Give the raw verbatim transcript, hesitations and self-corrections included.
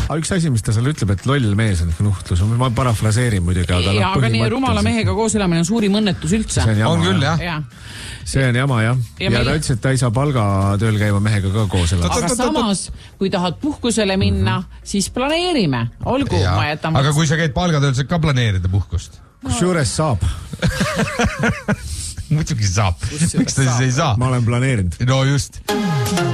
aga üks asi, mis ta seal ütleb, et loll mees on nuhtlus, ma parafraseerin muidugi, aga ja, aga nii rumala mehega koos elamine on suurim õnnetus üldse. See on jama, on küll, jah. Ja. See on jama, jah. Ja, ja meil... ta ütles, et ta ei saa palgatööl käiva mehega ka koos elada. Aga samas, kui tahad puhkusele minna, mm -hmm. siis planeerime. Olgu, ja. ma jätan... Aga kui sa käid palgatööl, saad ka planeerida puhkust? Kus juures saab? Muidugi saab. Miks ta siis ei saa? Ma olen planeerinud. No just.